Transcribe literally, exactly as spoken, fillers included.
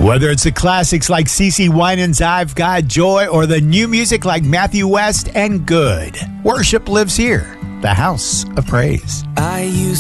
Whether it's the classics like CeCe Winans' I've Got Joy or the new music like Matthew West and Good, worship lives here, the House of Praise. I used